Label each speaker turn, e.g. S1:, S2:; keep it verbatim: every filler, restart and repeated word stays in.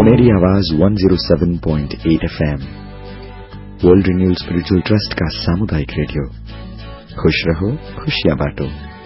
S1: सुनहरी आवाज एक सौ सात पॉइंट आठ FM, world renewal spiritual trust का सामुदायिक रेडियो। खुश रहो, खुशियां बांटो।